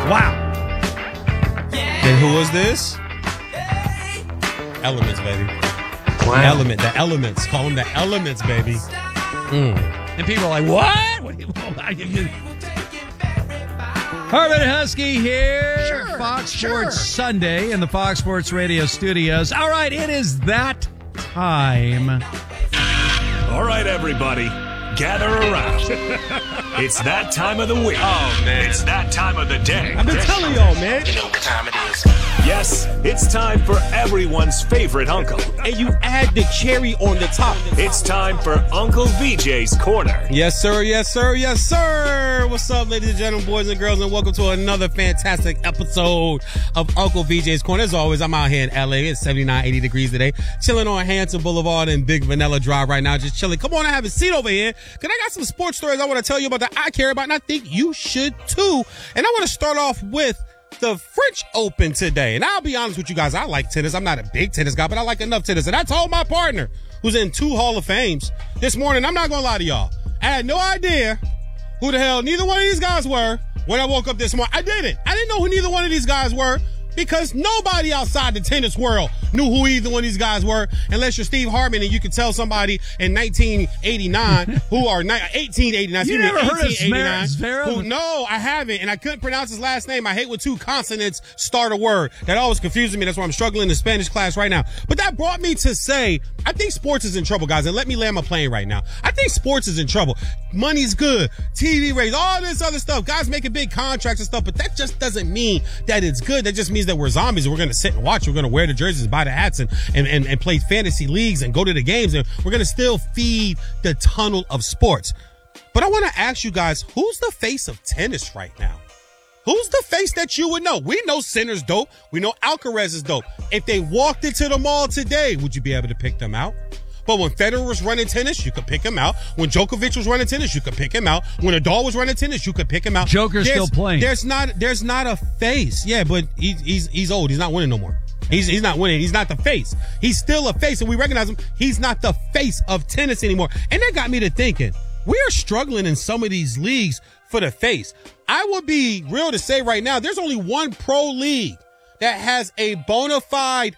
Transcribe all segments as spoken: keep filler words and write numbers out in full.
Wow. And who was this? Elements, baby. Wow. Element, the Elements. Call them the Elements, baby. Mm. And people are like, what? What do you Harvard Husky here. Sure, Fox sure. Sports Sunday in the Fox Sports Radio studios. All right, it is that time. All right, everybody, gather around. It's that time of the week. Oh, man. It's that time of the day. I've been telling y'all, man. You know what time it is. Yes, it's time for everyone's favorite uncle. And you add the cherry on the top. It's time for Uncle V J's Corner. Yes, sir. Yes, sir. Yes, sir. What's up, ladies and gentlemen, boys and girls, and welcome to another fantastic episode of Uncle V J's Corner. As always, I'm out here in L A. It's seventy-nine, eighty degrees today. Chilling on Hanson Boulevard and Big Vanilla Drive right now. Just chilling. Come on and have a seat over here, because I got some sports stories I want to tell you about that I care about, and I think you should too. And I want to start off with the French Open today. And I'll be honest with you guys, I like tennis. I'm not a big tennis guy, but I like enough tennis. And I told my partner, who's in two Hall of Fames, this morning, I'm not going to lie to y'all, I had no idea who the hell neither one of these guys were when I woke up this morning. I didn't. I didn't know who neither one of these guys were, because nobody outside the tennis world knew who either one of these guys were, unless you're Steve Hartman and you can tell somebody in nineteen eighty-nine who are ni- eighteen eighty-nine. You excuse never me, heard of eighteen eighty-nine, Zverev? who, no, I haven't, and I couldn't pronounce his last name. I hate when two consonants start a word. That always confuses me. That's why I'm struggling in Spanish class right now. But that brought me to say, I think sports is in trouble, guys, and let me land my plane right now. I think sports is in trouble. Money's good, T V rates, all this other stuff. Guys making big contracts and stuff, but that just doesn't mean that it's good. That just means that we're zombies and we're going to sit and watch. We're going to wear the jerseys, buy the hats, and, and, and, and play fantasy leagues and go to the games, and we're going to still feed the tunnel of sports. But I want to ask you guys, who's the face of tennis right now? Who's the face that you would know? We know Sinner's dope. We know Alcaraz is dope. If they walked into the mall today, would you be able to pick them out? But when Federer was running tennis, you could pick him out. When Djokovic was running tennis, you could pick him out. When Nadal was running tennis, you could pick him out. Joker's There's- still playing. There's not, there's not a face. Yeah, but he, he's he's old. He's not winning no more. He's he's not winning. He's not the face. He's still a face, and we recognize him. He's not the face of tennis anymore. And that got me to thinking, we are struggling in some of these leagues for the face. I would be real to say right now, there's only one pro league that has a bona fide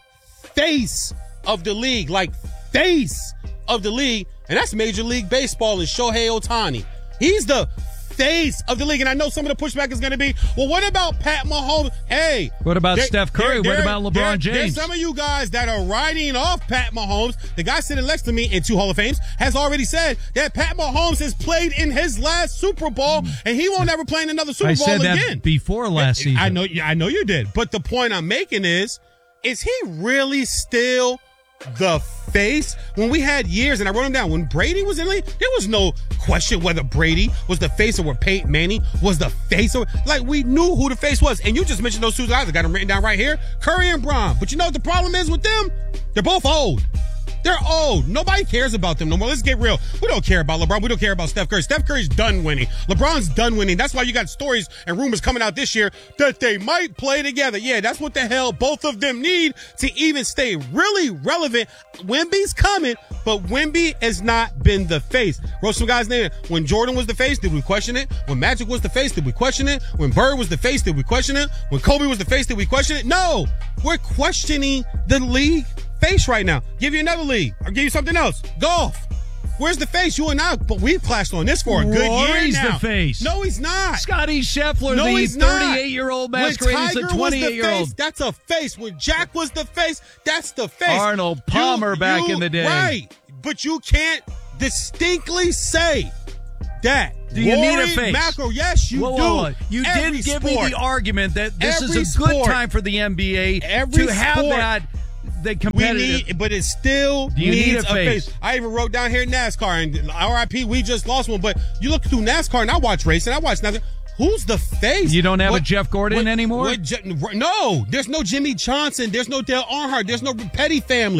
face of the league, like face of the league, and that's Major League Baseball and Shohei Ohtani. He's the face of the league, and I know some of the pushback is going to be, well, what about Pat Mahomes? Hey. What about there- Steph Curry? there- What there- about LeBron there- James? There's some of you guys that are riding off Pat Mahomes. The guy sitting next to me in two Hall of Fames has already said that Pat Mahomes has played in his last Super Bowl, and he won't ever play in another Super I Bowl said that again. before last season. I know, I know you did. But the point I'm making is, is he really still the face? When we had years, and I wrote them down, when Brady was in the league, there was no question whether Brady was the face or where Peyton Manning was the face. Or, like, we knew who the face was. And you just mentioned those two guys. I got them written down right here, Curry and Bron. But you know what the problem is with them? They're both old. They're old. Nobody cares about them no more. Let's get real. We don't care about LeBron. We don't care about Steph Curry. Steph Curry's done winning. LeBron's done winning. That's why you got stories and rumors coming out this year that they might play together. Yeah, that's what the hell both of them need to even stay really relevant. Wemby's coming, but Wemby has not been the face. Wrote some guys' name. When Jordan was the face, did we question it? When Magic was the face, did we question it? When Bird was the face, did we question it? When Kobe was the face, did we question it? No. We're questioning the league face right now. Give you another league. I'll give you something else. Golf. Where's the face? You and I, but we've clashed on this for a good year Rory's now. the face. No, he's not. Scotty Scheffler, No, the he's not. thirty-eight-year-old When masquerading as a Tiger was the twenty-eight-year-old. face, that's a face. When Jack was the face, that's the face. Arnold Palmer back in the day. Right. But you can't distinctly say that. Do you Rory need a face? McIlroy, yes, you Whoa, do. whoa, whoa. You Every did give sport. me the argument that this Every is a good sport. time for the N B A Every to have sport. that the We competitive. need, but it still Do you needs need a a face? face. I even wrote down here NASCAR, and R I P, we just lost one. But you look through NASCAR, and I watch racing. I watch nothing. Who's the face? You don't have What- a Jeff Gordon what- anymore? what Je- no, there's no Jimmy Johnson. There's no Dale Earnhardt. There's no Petty family.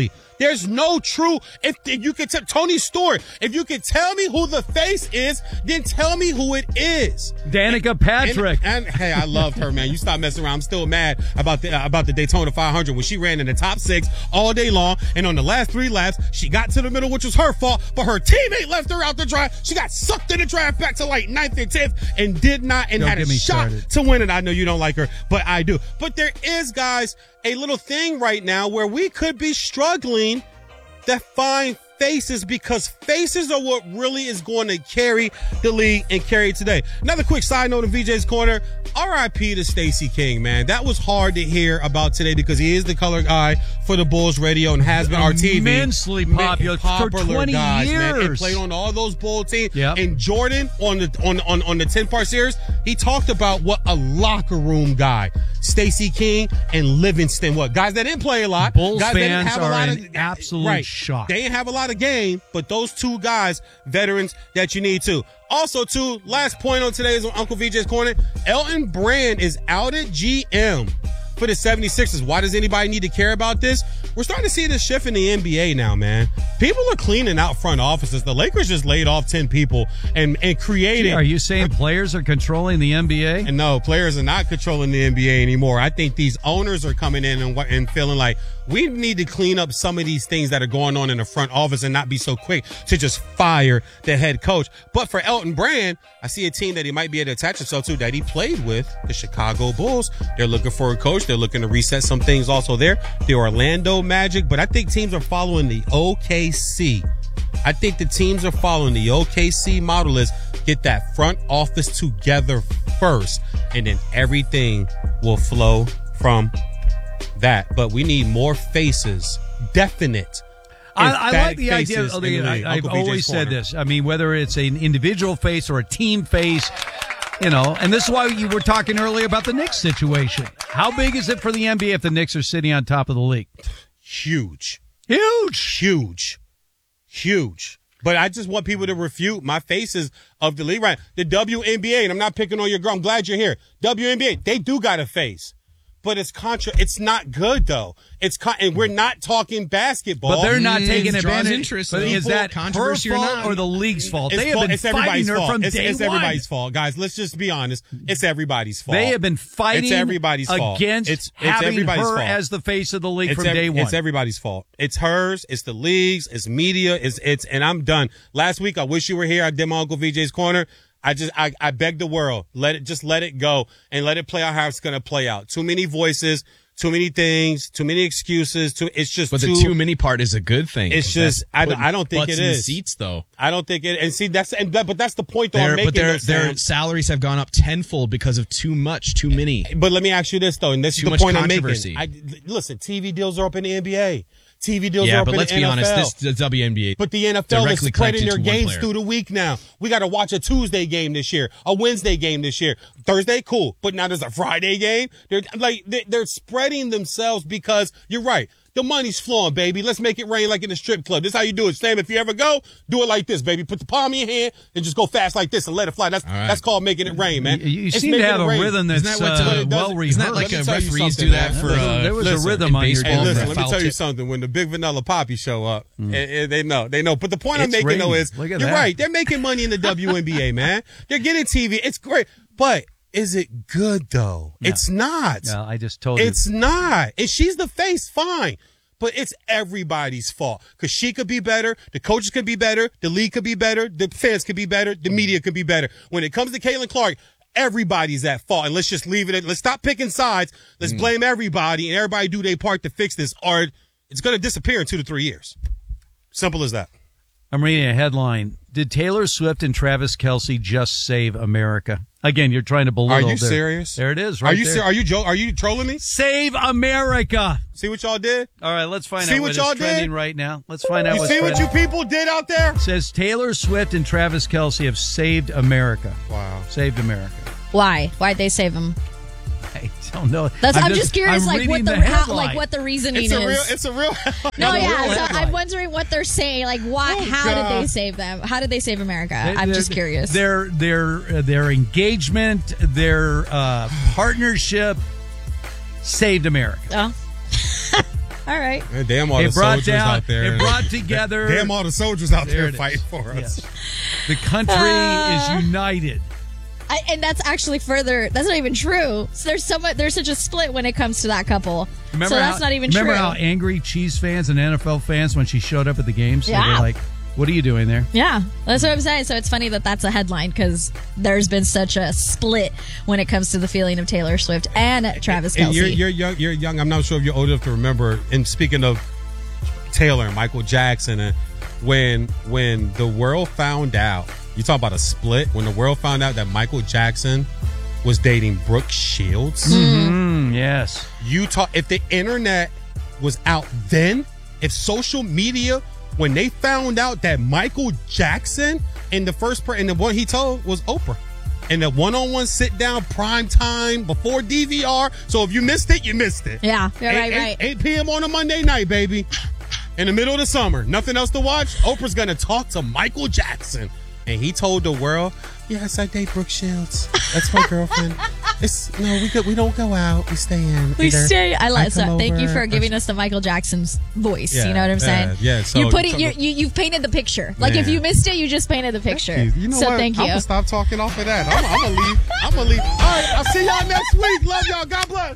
There's no true. If, if you could tell Tony Stewart, if you could tell me who the face is, then tell me who it is. Danica Patrick. And, and hey, I loved her, man. You stop messing around. I'm still mad about the uh, about the Daytona five hundred when she ran in the top six all day long, and on the last three laps, she got to the middle, which was her fault, but her teammate left her out the drive. She got sucked in the drive back to like ninth and tenth, and did not and Don't had a get me shot started. to win it. I know you don't like her, but I do. But there is, guys, a little thing right now where we could be struggling to find faces, because faces are what really is going to carry the league and carry it today. Another quick side note in V J's Corner, R I P to Stacey King, man. That was hard to hear about today because he is the color guy for the Bulls radio and has been our T V. Immensely popular for twenty guys, years. Man. And played on all those Bull teams. Yep. And Jordan on the on, on, on the ten-part series, he talked about what a locker room guy, Stacey King and Livingston, what guys that didn't play a lot. Bulls guys that didn't fans have a are lot in of, absolute right. shock. They didn't have a lot of game, but those two guys, veterans that you need to. Also, too, last point on today's on Uncle V J's Corner, Elton Brand is out at G M for the seventy-sixers. Why does anybody need to care about this? We're starting to see this shift in the N B A now, man. People are cleaning out front offices. The Lakers just laid off ten people and, and created. Are you saying players are controlling the N B A? And no, players are not controlling the N B A anymore. I think these owners are coming in and, and feeling like we need to clean up some of these things that are going on in the front office and not be so quick to just fire the head coach. But for Elton Brand, I see a team that he might be able to attach himself to that he played with, the Chicago Bulls. They're looking for a coach. They're looking to reset some things also there. The Orlando Magic, but I think teams are following the O K C. I think the teams are following the O K C model is get that front office together first, and then everything will flow from that. But we need more faces, definite. I, I like the idea. faces Of in the, the league. I, I've Uncle B J's always said Corner. this. I mean, whether it's an individual face or a team face, you know, and this is why you were talking earlier about the Knicks situation. How big is it for the N B A if the Knicks are sitting on top of the league? Huge. Huge. Huge. Huge. But I just want people to refute my faces of the league. Right. The W N B A, and I'm not picking on your girl. I'm glad you're here. W N B A, they do got a face. But it's contra. It's not good though. It's con- and we're not talking basketball. But they're not Mm, taking draws advantage. interest, But though. is that Controversy her or fault not? or the league's fault? It's, They have fault. been it's fighting everybody's her fault. from it's, day it's one. everybody's fault, guys. Let's just be honest. It's everybody's fault. They have been fighting It's everybody's fault. against It's, it's having everybody's her fault. as the face of the league It's from ev- day one. It's everybody's fault. It's hers. It's the leagues. It's media. It's it's and I'm done. Last week, I wish you were here. I did my Uncle V J's Corner. I just I, I beg the world, let it just let it go and let it play out how it's gonna play out. Too many voices, too many things, too many excuses. Too it's just But too, the too many part is a good thing. It's 'cause just that's I, putting I don't think butts it in the is. seats though. I don't think it. And see that's and that, but that's the point though I'm Their, making. but their though, Sam. their salaries have gone up tenfold because of too much, too many. But let me ask you this though, and this Too is the much point controversy. I'm making. I, listen, T V deals are up in the N B A. T V deals are Yeah, up but in let's the be N F L. honest. This the W N B A. But the N F L is directly spreading their connected to one games player. through the week now. We got to watch a Tuesday game this year, a Wednesday game this year, Thursday, cool. But now there's a Friday game. They're like they- they're spreading themselves because you're right. The money's flowing, baby. Let's make it rain like in a strip club. This is how you do it, Sam. If you ever go, do it like this, baby. Put the palm in your hand and just go fast like this and let it fly. That's right. that's called making it rain, man. You, you It's seem to making have it a rain. rhythm that's Isn't that what, uh, uh, it does- well rehearsed. Isn't that like Let me a tell you referees something, do that man. for? There was a- Uh, there was a listen, rhythm in on your baseball, Hey, Well, listen, the let me foul tell you tip. something. When the big vanilla poppy show up, eh, eh, they know, they know. But the point I'm It's making though raining. is, Look you're at that. right. They're making money in the W N B A, man. They're getting T V. It's great, but is it good though? No. It's not. No, I just told you. It's not. And she's the face, fine. But it's everybody's fault. Because she could be better, the coaches could be better, the league could be better, the fans could be better, the media could be better. When it comes to Caitlin Clark, everybody's at fault. And let's just leave it at, let's stop picking sides. Let's blame everybody and everybody do their part to fix this, or it's going to disappear in two to three years. Simple as that. I'm reading a headline. Did Taylor Swift and Travis Kelce just save America? Again, you're trying to belittle. Are you their- serious? There it is. Right Are you there. ser- are you jo- are you trolling me? Save America. See what y'all did? All right, let's find See out what what y'all is trending did? right now. Let's find out You what's see what you trending. people did out there? Says Taylor Swift and Travis Kelce have saved America. Wow. Saved America. Why? Why'd they save him? I don't know. That's. I'm, just curious, I'm like what reading the, the how, headline. like what the reasoning It's a is. real it's a real no, the real yeah. So headline. I'm wondering what they're saying. Like, why? Oh, how God. did they save them? How did they save America? I'm Their- just curious. Their their uh, their engagement, their uh, partnership saved America. Oh. All right. Man, damn all It the brought soldiers down. out there. It brought together. Damn all the soldiers out There there it is. fighting for us. Yes. The country Uh, is united. I, and that's actually further. That's not even true. So there's so much. There's such a split when it comes to that couple. Remember so that's how, not even remember true. how angry Chiefs fans and N F L fans when she showed up at the games? They Yeah. were like, "What are you doing there?" Yeah, that's what I'm saying. So it's funny that that's a headline because there's been such a split when it comes to the feeling of Taylor Swift and Travis And Kelce. you're, you're young. You're young. I'm not sure if you're old enough to remember. And speaking of Taylor and Michael Jackson, and when when the world found out, you talk about a split. When the world found out that Michael Jackson was dating Brooke Shields, Mm, yes. you talk. If the internet was out then, if social media, when they found out that Michael Jackson and the first person, and the one he told was Oprah. And the one-on-one sit-down prime time before D V R. So if you missed it, you missed it. Yeah, yeah, eight, right, right. eight, eight p.m. on a Monday night, baby. In the middle of the summer. Nothing else to watch. Oprah's going to talk to Michael Jackson. And he told the world, yes, I date Brooke Shields. That's my girlfriend. It's no, we go, we don't go out. We stay in. We Either stay. I like come so. Thank you over for or- giving us the Michael Jackson's voice. Yeah, you know what I'm saying? yeah, yeah, so- you put it. so- You you you've painted the picture. Like if Man. you missed it, you just painted the picture. You know so what? thank you. I'm gonna stop talking off of that. I'm, I'm gonna leave. I'm gonna leave. All right, I'll see y'all next week. Love y'all. God bless.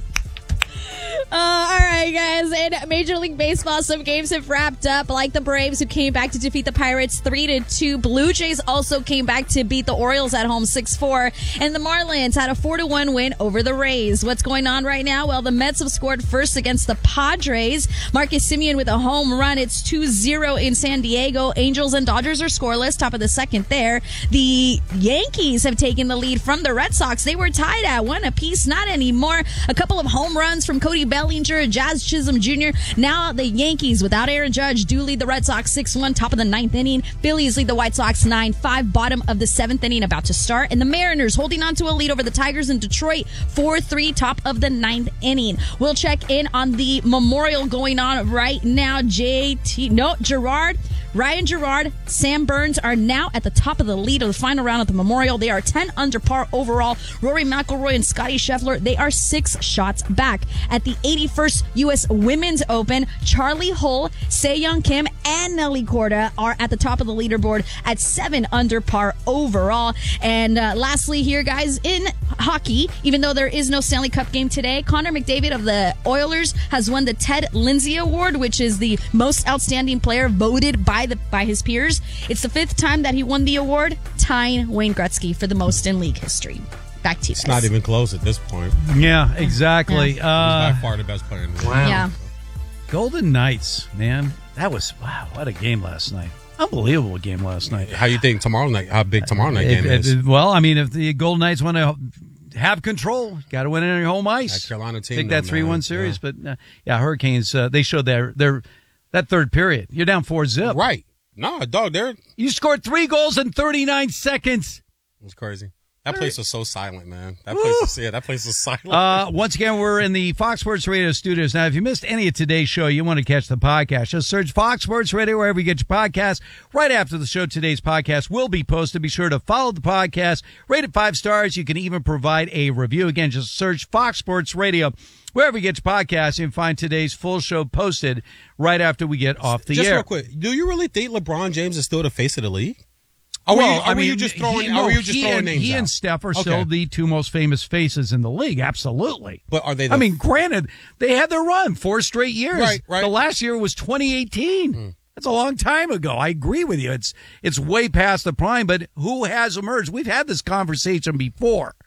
Uh, all right, guys. In Major League Baseball, some games have wrapped up, like the Braves, who came back to defeat the Pirates three to two. Blue Jays also came back to beat the Orioles at home six four. And the Marlins had a four to one win over the Rays. What's going on right now? Well, the Mets have scored first against the Padres. Marcus Semien with a home run. It's two zero in San Diego. Angels and Dodgers are scoreless. Top of the second there. The Yankees have taken the lead from the Red Sox. They were tied at one apiece. Not anymore. A couple of home runs from Cody Bellinger, Jazz Chisholm Junior Now the Yankees, without Aaron Judge, do lead the Red Sox six one, top of the ninth inning. Phillies lead the White Sox nine five, bottom of the seventh inning, about to start. And the Mariners holding on to a lead over the Tigers in Detroit, four three, top of the ninth inning. We'll check in on the memorial going on right now. J T, no, Gerard. Ryan Gerard, Sam Burns are now at the top of the lead of the final round of the Memorial. They are ten under par overall. Rory McIlroy and Scotty Scheffler, they are six shots back. At the eighty-first U S Women's Open, Charlie Hull, Se-Young Kim, and Nelly Korda are at the top of the leaderboard at seven under par overall. And uh, lastly here, guys, in hockey, even though there is no Stanley Cup game today, Connor McDavid of the Oilers has won the Ted Lindsay Award, which is the most outstanding player voted by the by his peers. It's the fifth time that he won the award, tying Wayne Gretzky for the most in league history. Back to you guys. It's not even close at this point. Yeah, exactly. He's Uh, by far the best player in the league. Yeah. Golden Knights, man. That was, wow, what a game last night. Unbelievable game last night. How you think tomorrow night? How big tomorrow night If- game if- is? well, I mean, if the Golden Knights want to have control, got to win it on your home ice. That Carolina team, Take though, that three one man. series. Yeah. But, uh, yeah, Hurricanes, uh, they showed their, their, that third period. You're down four zip. Right. No, dog, they're You scored three goals in thirty-nine seconds. it's crazy. That place was so silent, man. That place was yeah, that place was silent. Uh, once again, we're in the Fox Sports Radio studios. Now, if you missed any of today's show, you want to catch the podcast, just search Fox Sports Radio wherever you get your podcast. Right after the show, today's podcast will be posted. Be sure to follow the podcast, rate it five stars. You can even provide a review. Again, just search Fox Sports Radio wherever you get your podcast. You can find today's full show posted right after we get off the Just air. real quick, do you really think LeBron James is still the face of the league? Are well, we, are I mean, you just throwing? he, are no, you just he throwing and, names He out? and Steph are Okay. still the two most famous faces in the league. Absolutely. But are they? The, I mean, granted, they had their run four straight years. Right, right. The last year was twenty eighteen. Mm. That's a long time ago. I agree with you. It's it's way past the prime. But who has emerged? We've had this conversation before.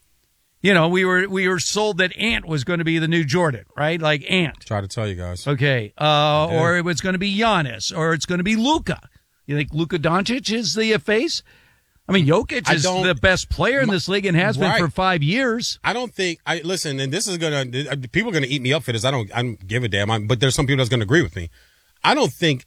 You know, we were we were sold that Ant was going to be the new Jordan, right? Like Ant. try to tell you guys. Okay, uh, Yeah. or it was going to be Giannis, or it's going to be Luka. You think Luka Doncic is the face? I mean, Jokic I is don't- the best player in this league and has Right. been for five years. I don't think I listen, and this is gonna people are gonna eat me up for this. I don't I don't give a damn. I'm, but there's some people that's gonna agree with me. I don't think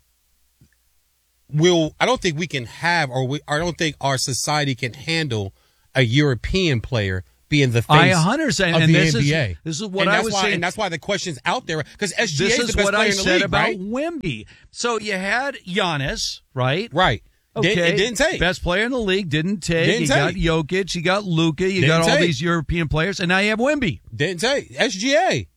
we'll. I don't think we can have, or we. I don't think our society can handle a European player being the face I one hundred percent of and the this N B A. Is, this is what and I that's was why, saying. and that's why the question's out there because S G A This is is the best what player I in the said league, about right? Wemby. So you had Giannis, right? Right. Okay. Did, it didn't take. Best player in the league, didn't take. Didn't you take. got Jokic, you got Luka, you Didn't got all take. these European players, and now you have Wemby. Didn't take. S G A.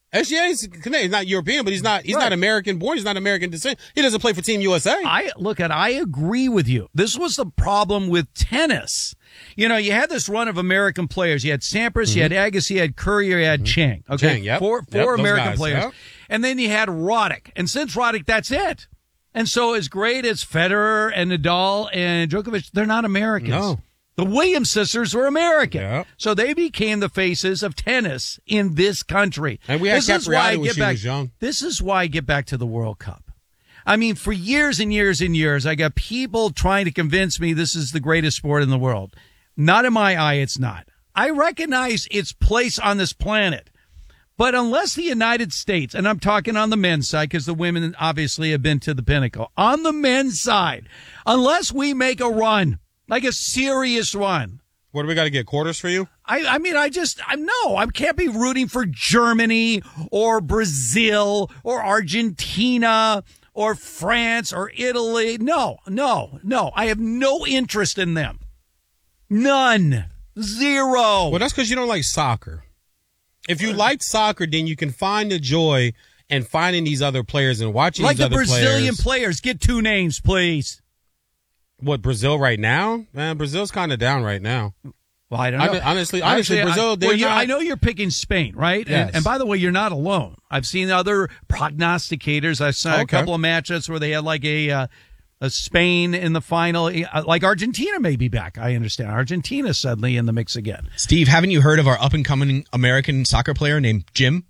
S G A's Canadian. He's not European, but he's not he's Right. not American born. He's not American descent. He doesn't play for Team U S A. I look at. I agree with you. This was the problem with tennis. You know, you had this run of American players. You had Sampras, Mm-hmm. you had Agassi, you had Courier, you had Chang. Okay, Chang, yep. four Yep, four those American guys, players, yep. and then you had Roddick. And since Roddick, that's it. And so, as great as Federer and Nadal and Djokovic, they're not Americans. No. The Williams sisters were American. Yep. So they became the faces of tennis in this country. And we had this is why I Capriati when get she back, was young. This is why I get back to the World Cup. I mean, for years and years and years, I got people trying to convince me this is the greatest sport in the world. Not in my eye, it's not. I recognize its place on this planet. But unless the United States, and I'm talking on the men's side because the women obviously have been to the pinnacle, on the men's side, unless we make a run, like a serious run, What do we got to get? Quarters for you? I, I mean, I just, I no, I can't be rooting for Germany or Brazil or Argentina or France or Italy. No, no, no. I have no interest in them. None. Zero. Well, that's because you don't like soccer. If you like soccer, then you can find the joy in finding these other players and watching Like these the other Brazilian players. players. Get two names, please. What, Brazil right now? Man, Brazil's kind of down right now. Well, I don't know. Honestly, honestly, honestly, Actually, Brazil, I, they're well, you- not- I know you're picking Spain, right? Yes. And, and by the way, you're not alone. I've seen other prognosticators. I saw a Okay. couple of matchups where they had like a uh, a Spain in the final. Uh, Like Argentina may be back. I understand. Argentina suddenly in the mix again. Steve, haven't you heard of our up and coming American soccer player named Jim?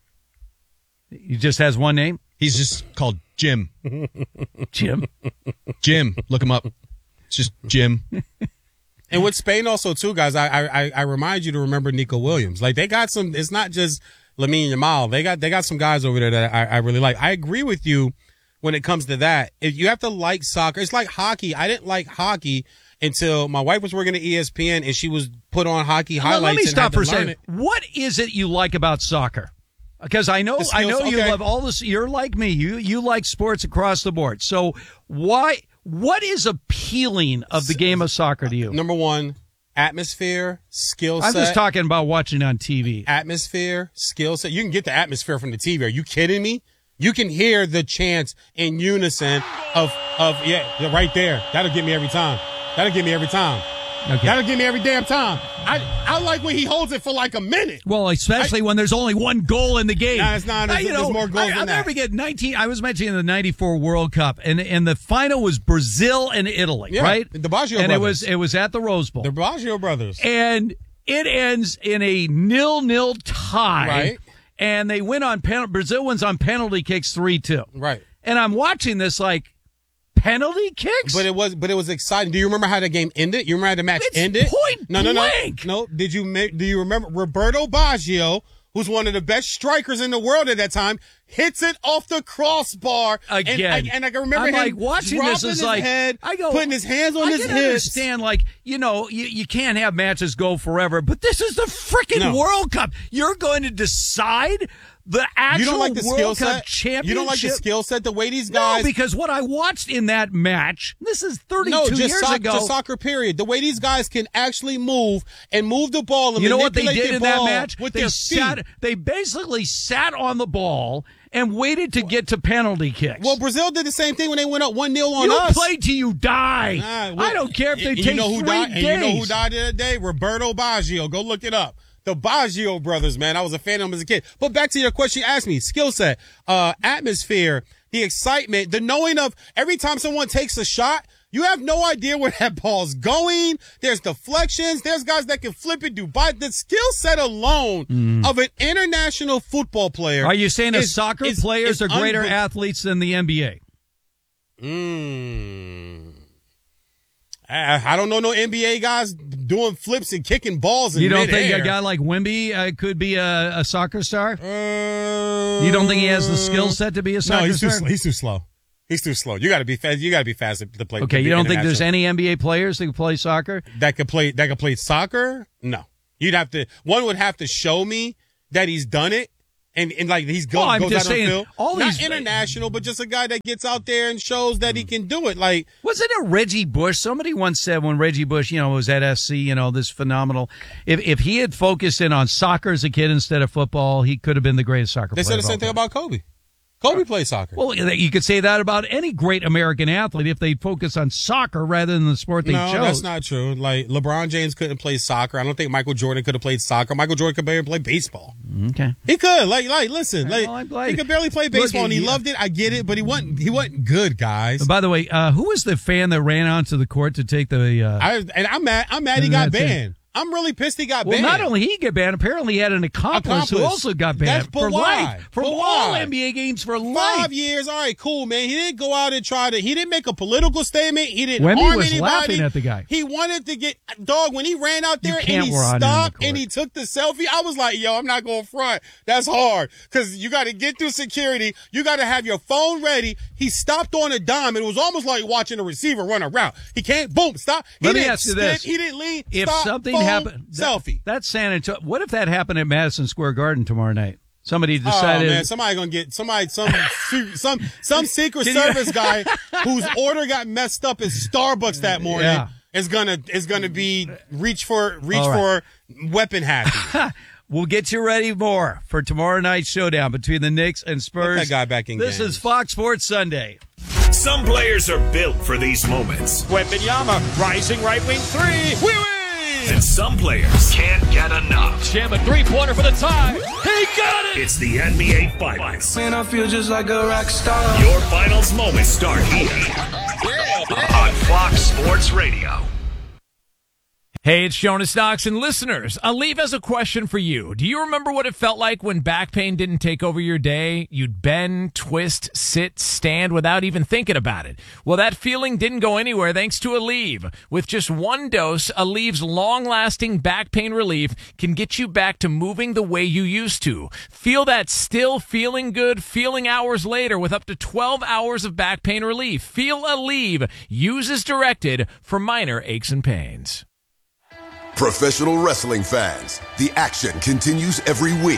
He just has one name, He's just called Jim. Jim. Jim, look him up. It's just Jim. And with Spain also too, guys, I, I I remind you to remember Nico Williams. Like they got some. It's not just Lamine Yamal. They got they got some guys over there that I, I really like. I agree with you when it comes to that. If you have to like soccer, it's like hockey. I didn't like hockey until my wife was working at E S P N and she was put on hockey Now, highlights. let me and stop had for a to learn second. it. What is it you like about soccer? Because I know, The I skills- know you okay. love all this. You're like me. You you like sports across the board. So why? What is appealing of the game of soccer to you? Number one, atmosphere, skill set. I'm just talking about watching on T V. Atmosphere, skill set. You can get the atmosphere from the T V. Are you kidding me? You can hear the chants in unison of of yeah, yeah, right there. That'll get me every time. That'll get me every time. Okay. That'll get me every damn time. I I like when he holds it for like a minute. Well, especially when there's only one goal in the game. Nah, it's not. Uh, There's- there's more goals I, than I'll that. never forget nineteen. I was mentioning the ninety-four World Cup, and and the final was Brazil and Italy, Yeah, right? the Baggio and it brothers. was it was at the Rose Bowl, The Baggio brothers. and it ends in a nil-nil tie, Right. And they win on pen- Brazil wins on penalty kicks three two, Right. And I'm watching this like penalty kicks, But it was but it was exciting. Do you remember how the game ended? You remember how the match It's ended? point no, no, no. blank. No. Did you ma- do you remember Roberto Baggio, who's one of the best strikers in the world at that time, hits it off the crossbar Again. And I, and I can remember I'm him like watching dropping this is his like head, I go putting his hands on I his can hips. understand, like, you know, you, you can't have matches go forever, but this is the freaking No. World Cup. You're going to decide the actual You don't like the skill World Cup set? championship. You don't like the skill set? The way these No, guys because what I watched in that match, this is thirty-two No, just, years soc- ago. just soccer, period. The way these guys can actually move and move the ball and You know what they manipulate did the in that ball match? with They their sat. feet. They basically sat on the ball and waited to get to penalty kicks. Well, Brazil did the same thing when they went up one nil on you us. play till you die. Nah, well, I don't care if they and take you know who three died, days. And you know who died the other day? Roberto Baggio. Go look it up. The Baggio brothers, man. I was a fan of them as a kid. But back to your question you asked me. Skill set, uh, atmosphere, the excitement, the knowing of every time someone takes a shot, you have no idea where that ball's going. There's deflections. There's guys that can flip it, do by the skill set alone of an international football player. Are you saying the is- soccer is- players is are greater unbe- athletes than the N B A? Mm. I, I don't know no N B A guys doing flips and kicking balls in You don't think midair. a guy like Wemby uh, could be a, a soccer star? Uh, You don't think he has the skill set to be a soccer No, he's too star? slow. He's too slow. He's too slow. You got to be fast. You got to be fast to play. Okay, to you be don't think there's international. any N B A players that can play soccer? that could play that could play soccer? No. You'd have to. One would have to show me that he's done it, And, and like he's go, Well, I'm goes just out on saying, the field. all Not these- international, but just a guy that gets out there and shows that he can do it. Like, Wasn't it Reggie Bush? Somebody once said when Reggie Bush, you know, was at S C, you know, this phenomenal. If if he had focused in on soccer as a kid instead of football, he could have been the greatest soccer they player. said the same of thing all time. about Kobe. Kobe played soccer. Well, you could say that about any great American athlete if they focus on soccer rather than the sport they no, chose. that's not true. Like LeBron James couldn't play soccer. I don't think Michael Jordan could have played soccer. Michael Jordan could barely play baseball. Okay. He could. Like, like, listen, like Well, I'm glad- he could barely play Look, baseball, and he yeah. loved it. I get it, but he wasn't. He wasn't good, guys. By the way, uh, who was the fan that ran onto the court to take the? Uh, I and I'm mad. I'm mad he got That's it. banned. I'm really pissed he got well, banned. not only he got banned, apparently he had an accomplice, who Accomplice. also got banned That's- but for why? life, for But all why? N B A games for life. Five years, all right, cool, man. He didn't go out and try to. He didn't make a political statement. He didn't Wemby harm was anybody. laughing at the guy. He wanted to get dog when he ran out there can't and he run on the stopped court. and he took the selfie. I was like, yo, I'm not going front. That's hard because you got to get through security. You got to have your phone ready. He stopped on a dime. It was almost like watching a receiver run a route. He can't boom stop. He Let me didn't ask you skip, this. He didn't lean. If stop, something phone, happened, selfie. That, that's San Antonio. What if that happened at Madison Square Garden tomorrow night? Somebody decided. Oh man, somebody gonna get somebody some some some Secret Service guy whose order got messed up at Starbucks that morning Yeah. is gonna is gonna be reach for reach All right. for weapon happy. We'll get you ready more for tomorrow night's showdown between the Knicks and Spurs. Put that guy back in This games. is Fox Sports Sunday. Some players are built for these moments, Wembanyama, rising right wing three. Wee wee. and some players can't get enough. Jam a three-pointer for the tie. He got it! It's the N B A Finals. Man, I feel just like a rock star. Your finals moments start here on Fox Sports Radio. Hey, it's Jonas Knox, and listeners, Aleve has a question for you. Do you remember what it felt like when back pain didn't take over your day? You'd bend, twist, sit, stand without even thinking about it. Well, that feeling didn't go anywhere thanks to Aleve. With just one dose, Aleve's long-lasting back pain relief can get you back to moving the way you used to. Feel that still feeling good feeling hours later with up to twelve hours of back pain relief. Feel Aleve. Use as directed for minor aches and pains. Professional wrestling fans, the action continues every week.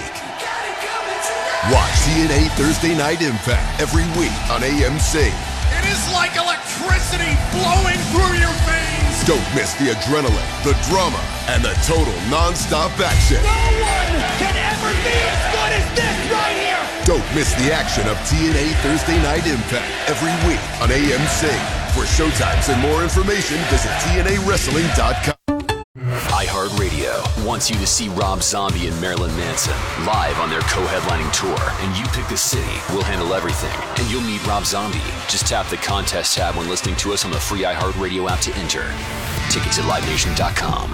Watch T N A Thursday Night Impact every week on A M C. It is like electricity flowing through your veins. Don't miss the adrenaline, the drama, and the total non-stop action. No one can ever be as good as this right here. Don't miss the action of T N A Thursday Night Impact every week on A M C. For showtimes and more information, visit T N A wrestling dot com. iHeartRadio wants you to see Rob Zombie and Marilyn Manson live on their co-headlining tour, and you pick the city. We'll handle everything, and you'll meet Rob Zombie. Just tap the contest tab when listening to us on the free iHeartRadio app to enter. Tickets at live nation dot com.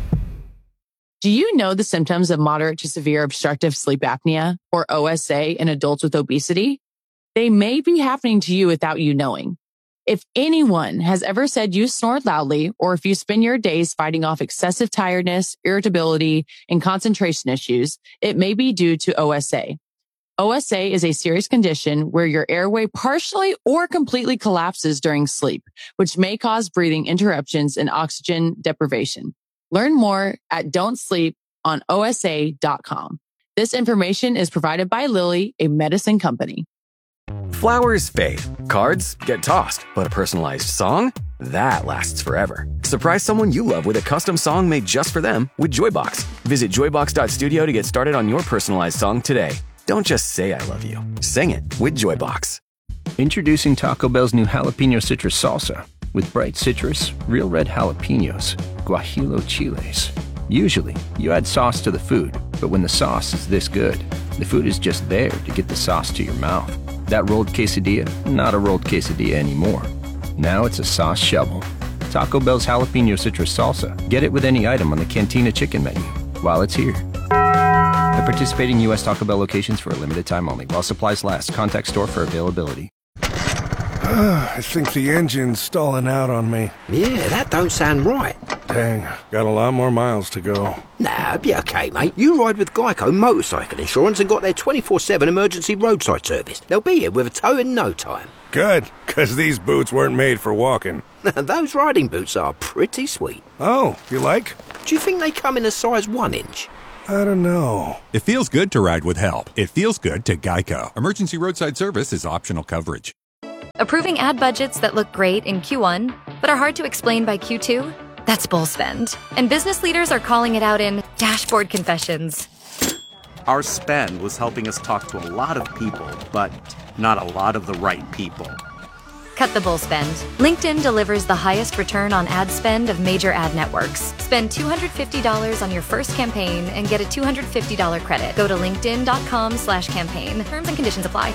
Do you know the symptoms of moderate to severe obstructive sleep apnea, or O S A, in adults with obesity? They may be happening to you without you knowing. If anyone has ever said you snore loudly, or if you spend your days fighting off excessive tiredness, irritability, and concentration issues, it may be due to O S A. O S A is a serious condition where your airway partially or completely collapses during sleep, which may cause breathing interruptions and oxygen deprivation. Learn more at don't sleep on O S A dot com. This information is provided by Lilly, a medicine company. Flowers fade, cards get tossed, but a personalized song? That lasts forever. Surprise someone you love with a custom song made just for them with Joybox. Visit joybox dot studio to get started on your personalized song today. Don't just say I love you. Sing it with Joybox. Introducing Taco Bell's new jalapeno citrus salsa. With bright citrus, real red jalapenos, guajillo chiles. Usually, you add sauce to the food, but when the sauce is this good, the food is just there to get the sauce to your mouth. That rolled quesadilla, not a rolled quesadilla anymore. Now it's a sauce shovel. Taco Bell's jalapeno citrus salsa. Get it with any item on the Cantina chicken menu while it's here. At participating U S Taco Bell locations for a limited time only. While supplies last. Contact store for availability. I think the engine's stalling out on me. Yeah, that don't sound right. Dang, got a lot more miles to go. Nah, be okay, mate. You ride with Geico Motorcycle Insurance and got their twenty-four seven emergency roadside service. They'll be here with a tow in no time. Good, because these boots weren't made for walking. Those riding boots are pretty sweet. Oh, you like? Do you think they come in a size one inch? I don't know. It feels good to ride with help. It feels good to Geico. Emergency roadside service is optional coverage. Approving ad budgets that look great in Q one, but are hard to explain by Q two? That's bull spend. And business leaders are calling it out in dashboard confessions. Our spend was helping us talk to a lot of people, but not a lot of the right people. Cut the bull spend. LinkedIn delivers the highest return on ad spend of major ad networks. Spend two hundred fifty dollars on your first campaign and get a two hundred fifty dollars credit. Go to linkedin.com slash campaign. Terms and conditions apply.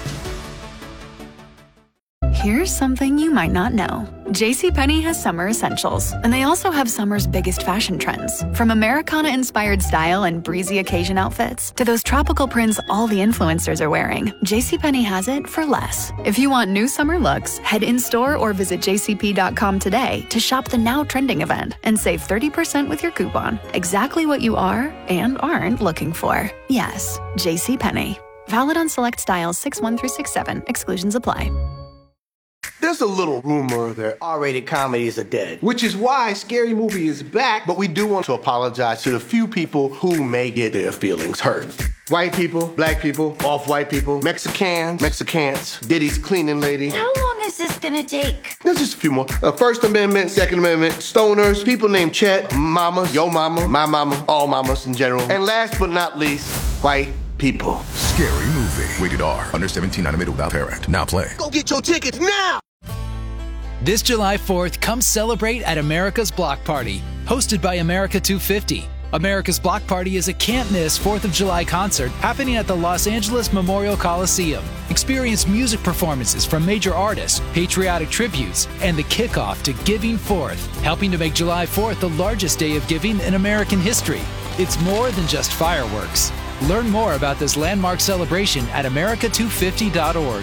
Here's something you might not know. JCPenney has summer essentials, and they also have summer's biggest fashion trends. From Americana-inspired style and breezy occasion outfits to those tropical prints all the influencers are wearing, JCPenney has it for less. If you want new summer looks, head in-store or visit j c p dot com today to shop the now trending event and save thirty percent with your coupon. Exactly what you are and aren't looking for. Yes, JCPenney. Valid on select styles six one through six seven. Exclusions apply. There's a little rumor that R-rated comedies are dead, which is why Scary Movie is back, but we do want to apologize to the few people who may get their feelings hurt. White people, black people, off-white people, Mexicans, Mexicans, Diddy's cleaning lady. How long is this gonna take? There's just a few more. Uh, First Amendment, Second Amendment, stoners, people named Chet, mamas, yo mama, my mama, all mamas in general. And last but not least, white people. Scary Movie. Rated R. Under seventeen, not admitted without parent. Now play. Go get your tickets now! This July fourth, come celebrate at America's Block Party, hosted by America two fifty. America's Block Party is a can't-miss fourth of July concert happening at the Los Angeles Memorial Coliseum. Experience music performances from major artists, patriotic tributes, and the kickoff to Giving Fourth, helping to make July fourth the largest day of giving in American history. It's more than just fireworks. Learn more about this landmark celebration at america two fifty dot org.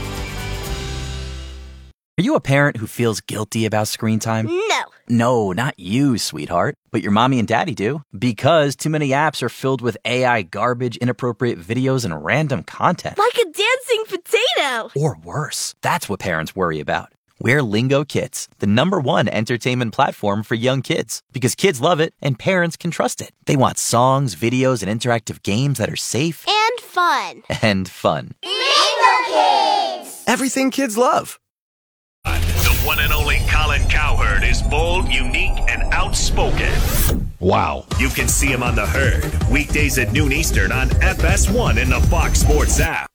Are you a parent who feels guilty about screen time? No. No, not you, sweetheart. But your mommy and daddy do. Because too many apps are filled with A I garbage, inappropriate videos, and random content. Like a dancing potato. Or worse. That's what parents worry about. We're Lingo Kids, the number one entertainment platform for young kids. Because kids love it and parents can trust it. They want songs, videos, and interactive games that are safe. And fun. And fun. Lingo Kids! Everything kids love. The one and only Colin Cowherd is bold, unique, and outspoken. Wow. You can see him on The Herd, weekdays at noon Eastern on F S one in the Fox Sports app.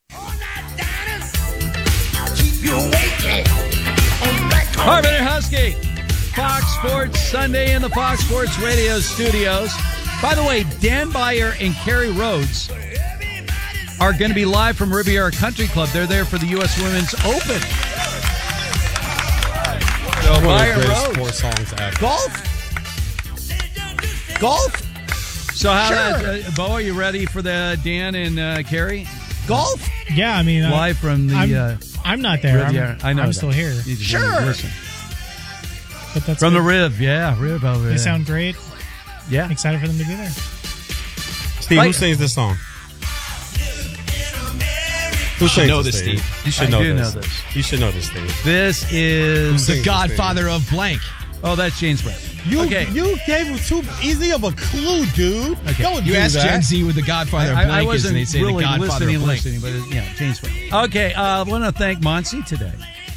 Harvey Husky, Fox Sports Sunday in the Fox Sports Radio studios. By the way, Dan Beyer and Kerry Rhodes are going to be live from Riviera Country Club. They're there for the U S Women's Open. So Beyer Rhodes. Four songs ever. Golf? Golf? So how Sure. that, uh, Bo, are you ready for the Dan and uh, Kerry? Golf? Yeah, I mean, uh, live from the. I'm, uh, I'm not there. Riviera. I'm, I know. I'm that. still here. You just Sure. listen. But that's From good. the Riv, yeah, Riv over They there. sound great. Yeah. Excited for them to be there. Steve, who sings this song? Who should sings know this, Steve. You should I know do this. know this. You should know this, Steve. This is The Godfather of blank. Oh, that's James Brown. You okay. you gave him too easy of a clue, dude. Okay. Don't You do ask that. Gen Z with the Godfather of I, blank I is, wasn't and they say really the Godfather listening, of blank. listening, but it, yeah, James Brown. Okay, uh, I want to thank Monsi today.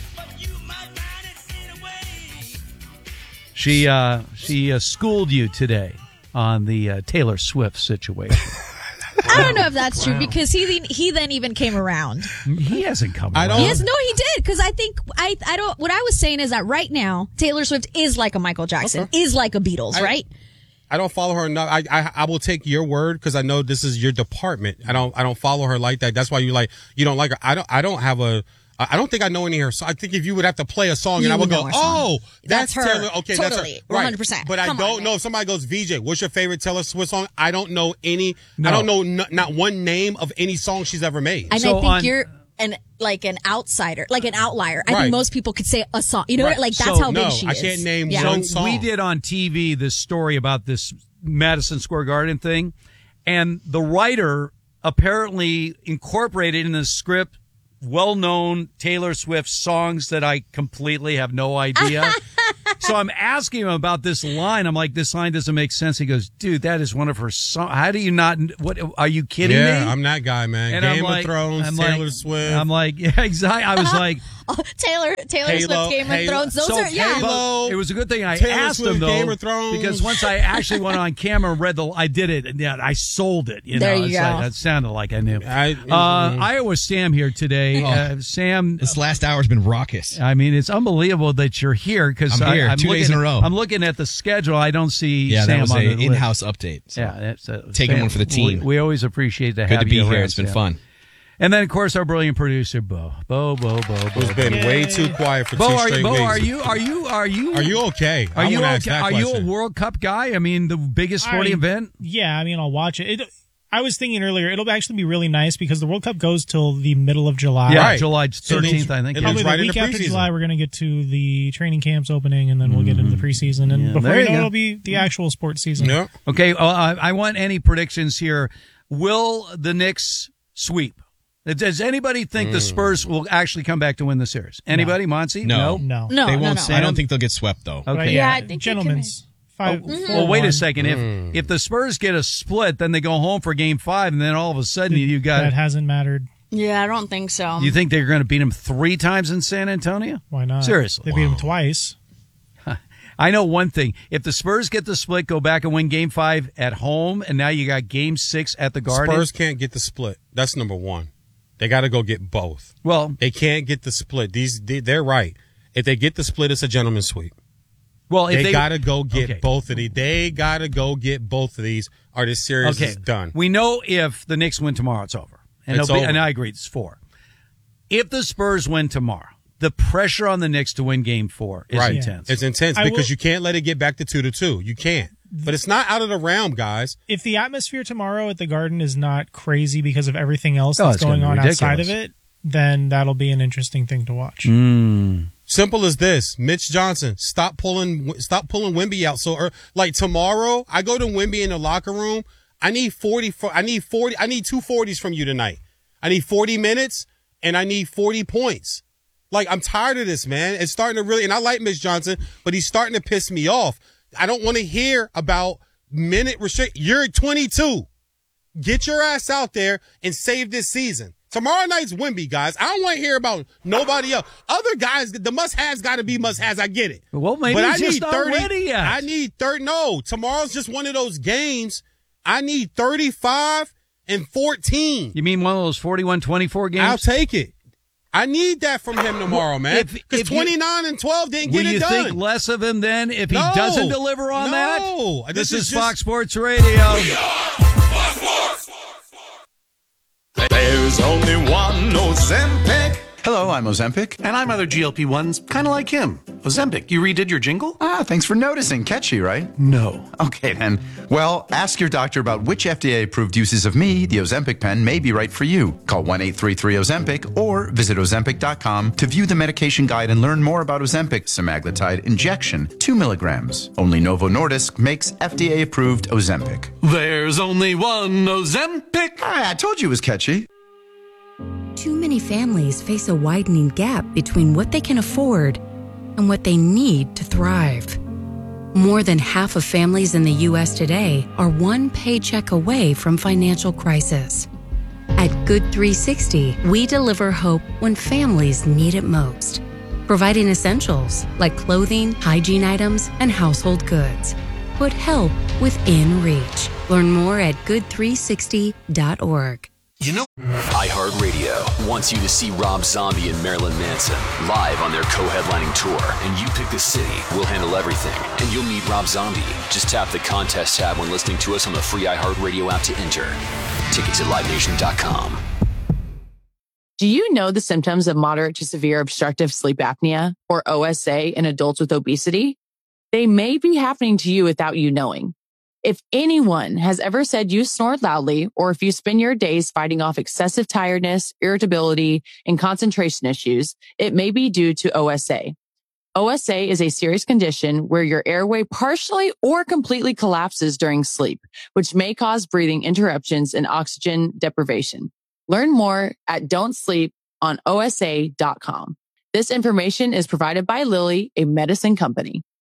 She uh, she uh, schooled you today on the uh, Taylor Swift situation. I don't know if that's true because he then- he then even came around. He hasn't come I around. don't- Yes, no, he did because I think I I don't. What I was saying is that right now Taylor Swift is like a Michael Jackson, Okay. is like a Beatles, I- right? I don't follow her enough. I, I I will take your word because I know this is your department. I don't I don't follow her like that. That's why you like you don't like her. I don't I don't have a. I don't think I know any of her. So I think if you would have to play a song, You and I would know go, her song. "Oh, that's, That's her. Taylor." Okay, that's Totally. her. Right. one hundred percent. But I Come don't on, know if somebody goes, "V J, what's your favorite Taylor Swift song?" I don't know any. No. I don't know n- not one name of any song she's ever made. And So I think on- you're an like an outsider, like an outlier. I Right. think most people could say a song. You know, Right. like that's So, how big no, she I is. can't name yeah. one So song. we did on T V this story about this Madison Square Garden thing, and the writer apparently incorporated in the script well-known Taylor Swift songs that I completely have no idea. So I'm asking him about this line. I'm like, this line doesn't make sense. He goes, dude, that is one of her songs. How do you not? What are you kidding yeah, me? Yeah, I'm that guy, man. And Game I'm of like, Thrones, I'm Taylor like, Swift. I'm like, yeah, exactly. I was like, oh, Taylor Taylor Halo, Swift, Game Halo. of Thrones. Those so are yeah. Halo, it was a good thing I Taylor asked Swift, him though, Game of Thrones. because once I actually went on camera and read the, I did it, and yeah, I sold it. You There know, you it's go. like, that sounded like I knew. I, Uh, Iowa Sam here today. Oh. Uh, Sam, This last hour's been raucous. I mean, it's unbelievable that you're here because I'm here, I'm two looking days in a at, row. I'm looking at the schedule. I don't see Yeah, Sam that was on a the list. in-house update. So. Yeah, that's uh, Taking Sam, one for the team. We, we always appreciate to Good have to be you here. around, It's been Sam. fun. And then, of course, our brilliant producer, Bo. Bo, Bo, Bo, Bo. Who's been Bo. way too quiet for Bo, two are, straight Bo, weeks. are you? Are you? Are you? Are you okay? Are I you wanna okay? ask that Are you a question. World Cup guy? I mean, the biggest sporting I- event. Yeah, I mean, I'll watch it. it. I was thinking earlier, it'll actually be really nice because the World Cup goes till the middle of July. Yeah, Right. July So it thirteenth, leads- I think. it Probably leads the right week into after preseason. July, we're going to get to the training camps opening, and then we'll get into the preseason. And Yeah, before there you you know, go. it'll be the actual sports season. Yeah. Okay, uh, I, I want any predictions here. Will the Knicks sweep? Does anybody think the Spurs will actually come back to win the series? Anybody, Monty? No. No. No, They no, won't. no. say- I don't think they'll get swept though. But Okay. Yeah, yeah, I think they gentlemen's. Five, Oh, four, well, wait a one. second. If if the Spurs get a split, then they go home for Game Five, and then all of a sudden you got. That hasn't mattered. Yeah, I don't think so. You think they're going to beat them three times in San Antonio? Why not? Seriously. They beat them twice. I know one thing. If the Spurs get the split, go back and win Game Five at home, and now you got Game Six at the Garden. Spurs can't get the split. That's number one. They got to go get both. Well, They can't get the split. These they, they're right. If they get the split, it's a gentleman's sweep. well, if They, they, got to go get Okay. both of these. They got to go get both of these, or this series Okay, is done. We know if the Knicks win tomorrow, it's over. And, It's it'll be- over. and I agree, it's four. If the Spurs win tomorrow, the pressure on the Knicks to win Game Four is right. intense. It's intense I because will- you can't let it get back to two to two. You can't. But it's not out of the realm, guys. If the atmosphere tomorrow at the Garden is not crazy because of everything else Oh, that's it's gonna going be on outside of ridiculous. it, then that'll be an interesting thing to watch. Mm. Simple as this. Mitch Johnson, stop pulling, stop pulling Wemby out. So, er, like tomorrow, I go to Wemby in the locker room. I need forty. For, I need forty. I need two forties from you tonight. I need forty minutes and I need forty points. Like, I'm tired of this, man. It's starting to really, and I like Mitch Johnson, but he's starting to piss me off. I don't want to hear about minute restrict. You're twenty-two. Get your ass out there and save this season. Tomorrow night's Wemby, guys. I don't want to hear about nobody else. Other guys, the must-haves got to be must-haves. I get it. Well, maybe but he's I just need not thirty. ready yet. I need thirty. No, tomorrow's just one of those games. I need thirty-five and fourteen. You mean one of those forty-one twenty-four games? I'll take it. I need that from him tomorrow, man. If- Because if you- twenty-nine and twelve didn't Will get you it done. think less of him then if he No. doesn't deliver on No. that? This This, is is just- Fox Sports Radio. There's only one Ozempic. Hello, I'm Ozempic. And I'm other G L P ones, kind of like him. Ozempic, you redid your jingle? Ah, thanks for noticing. Catchy, right? No. Okay, then. Well, ask your doctor about which F D A-approved uses of me, the Ozempic pen, may be right for you. Call one eight three three Ozempic or visit Ozempic dot com to view the medication guide and learn more about Ozempic semaglutide injection, two milligrams. Only Novo Nordisk makes F D A-approved Ozempic. There's only one Ozempic. Ah, I told you it was catchy. Too many families face a widening gap between what they can afford and what they need to thrive. More than half of families in the U S today are one paycheck away from financial crisis. At Good three sixty, we deliver hope when families need it most, providing essentials like clothing, hygiene items, and household goods. Put help within reach. Learn more at good three sixty dot org. You know, iHeartRadio wants you to see Rob Zombie and Marilyn Manson live on their co-headlining tour, and you pick the city. We'll handle everything, and you'll meet Rob Zombie. Just tap the contest tab when listening to us on the free iHeartRadio app to enter. Tickets at live nation dot com. Do you know the symptoms of moderate to severe obstructive sleep apnea, or O S A, in adults with obesity? They may be happening to you without you knowing. If anyone has ever said you snored loudly, or if you spend your days fighting off excessive tiredness, irritability, and concentration issues, it may be due to O S A. O S A is a serious condition where your airway partially or completely collapses during sleep, which may cause breathing interruptions and oxygen deprivation. Learn more at don't sleep on O S A dot com. This information is provided by Lilly, a medicine company.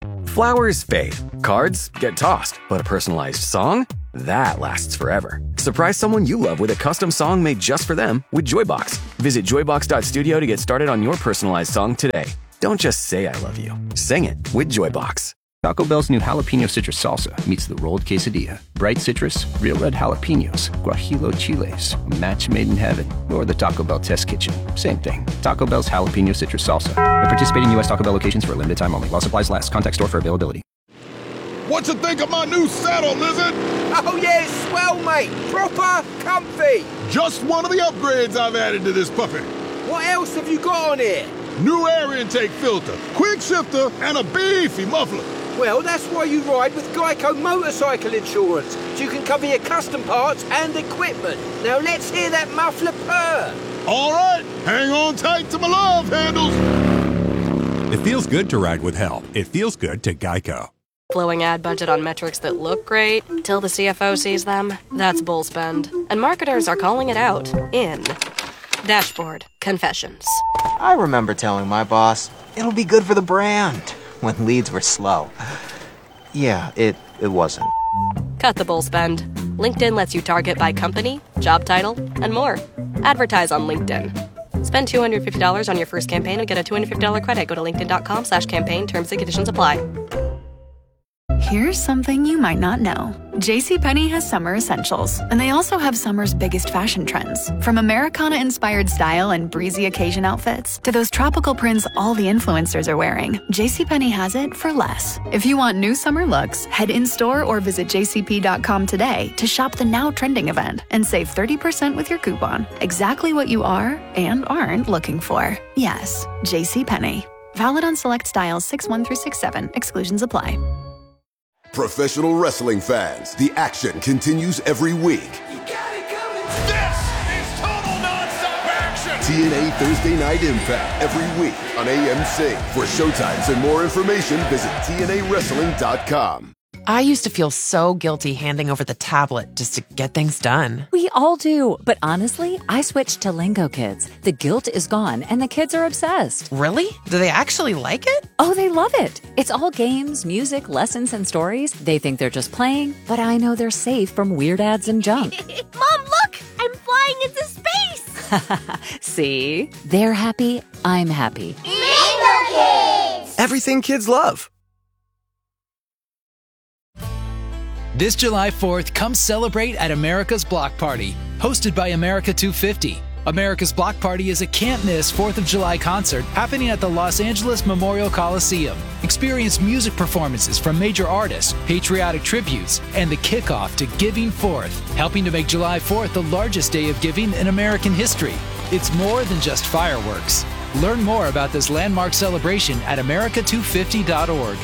Flowers fade, cards get tossed, but a personalized song? That lasts forever. Surprise someone you love with a custom song made just for them with Joybox. Visit joybox dot studio to get started on your personalized song today. Don't just say I love you. Sing it with Joybox. Taco Bell's new jalapeno citrus salsa meets the rolled quesadilla. Bright citrus, real red jalapenos, guajillo chiles, a match made in heaven, or the Taco Bell test kitchen. Same thing. Taco Bell's jalapeno citrus salsa. At participating U S Taco Bell locations for a limited time only. While supplies last. Contact store for availability. What you think of my new saddle, Lizard? Oh yeah, it's swell, mate. Proper comfy. Just one of the upgrades I've added to this puppy. What else have you got on here? New air intake filter, quick shifter, and a beefy muffler. Well, that's why you ride with Geico Motorcycle Insurance, so you can cover your custom parts and equipment. Now let's hear that muffler purr. All right, hang on tight to my love handles. It feels good to ride with help. It feels good to Geico. Blowing ad budget on metrics that look great till the C F O sees them? That's bull spend. And marketers are calling it out in Dashboard Confessions. I remember telling my boss, it'll be good for the brand, when leads were slow. Yeah, it, it wasn't. Cut the bull spend. LinkedIn lets you target by company, job title, and more. Advertise on LinkedIn. Spend two hundred fifty dollars on your first campaign and get a two hundred fifty dollars credit. Go to linkedin.com slash campaign. Terms and conditions apply. Here's something you might not know. JCPenney has summer essentials, and they also have summer's biggest fashion trends. From Americana-inspired style and breezy occasion outfits to those tropical prints all the influencers are wearing, JCPenney has it for less. If you want new summer looks, head in-store or visit j c p dot com today to shop the now trending event and save thirty percent with your coupon. Exactly what you are and aren't looking for. Yes, JCPenney. Valid on select styles six one through six seven. Exclusions apply. Professional wrestling fans, the action continues every week. This is total nonstop action. T N A Thursday Night Impact every week on A M C. For showtimes and more information, visit T N A wrestling dot com. I used to feel so guilty handing over the tablet just to get things done. We all do, but honestly, I switched to Lingo Kids. The guilt is gone, and the kids are obsessed. Really? Do they actually like it? Oh, they love it. It's all games, music, lessons, and stories. They think they're just playing, but I know they're safe from weird ads and junk. Mom, look! I'm flying into space! See? They're happy, I'm happy. Lingo Kids! Everything kids love. This July fourth, come celebrate at America's Block Party, hosted by America two fifty. America's Block Party is a can't-miss fourth of July concert happening at the Los Angeles Memorial Coliseum. Experience music performances from major artists, patriotic tributes, and the kickoff to Giving Fourth, helping to make July fourth the largest day of giving in American history. It's more than just fireworks. Learn more about this landmark celebration at america two fifty dot org.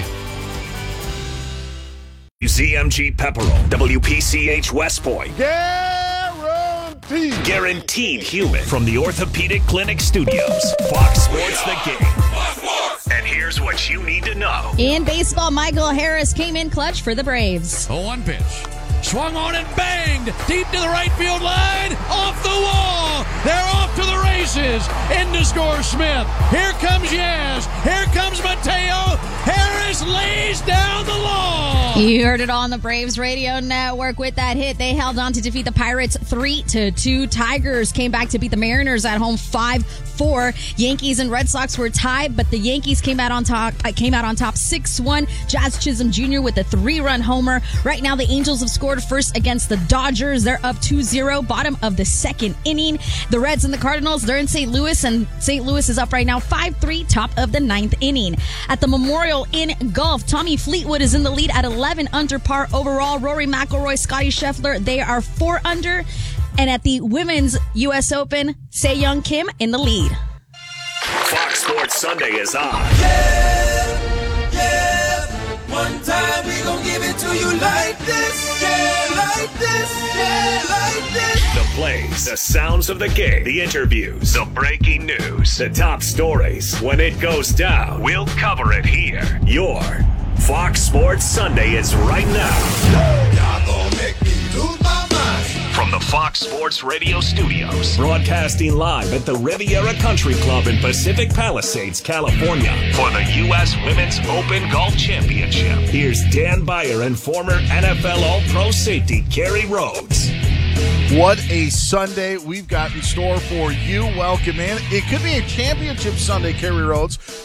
Z M G Pepperell, W P C H West Point. Guaranteed. Guaranteed human. From the Orthopedic Clinic Studios. Fox Sports The Game. And here's what you need to know. In baseball, Michael Harris came in clutch for the Braves. Oh, one pitch. Swung on and banged deep to the right field line. Off the wall. They're off to the races. In to score Smith. Here comes Yaz. Here comes Mateo. Harris lays down the law. You heard it all on the Braves radio network. With that hit, they held on to defeat the Pirates three to two. Tigers came back to beat the Mariners at home five four. Yankees and Red Sox were tied, but the Yankees came out on top uh, came out on top six one. Jazz Chisholm Junior with a three-run homer. Right now, the Angels have scored first against the Dodgers. They're up two zero, bottom of the second inning. The Reds and the Cardinals, they're in Saint Louis, and Saint Louis is up right now five three, top of the ninth inning. At the Memorial in golf, Tommy Fleetwood is in the lead at eleven under par overall. Rory McIlroy, Scotty Scheffler, they are four under. And at the Women's U S Open, Se-Young Kim in the lead. Fox Sports Sunday is on. Yeah, yeah. One time we gon' give it to you like this. Yeah, like this. Yeah, like this. The plays, the sounds of the game, the interviews, the breaking news, the top stories. When it goes down, we'll cover it here. Your Fox Sports Sunday is right now. Y'all gon' make me lose my mind. from the Fox Sports Radio studios. Broadcasting live at the Riviera Country Club in Pacific Palisades, California for the U S Women's Open Golf Championship. Here's Dan Beyer and former N F L All-Pro safety Kerry Rhodes. What a Sunday we've got in store for you. Welcome in. It could be a championship Sunday, Kerry Rhodes.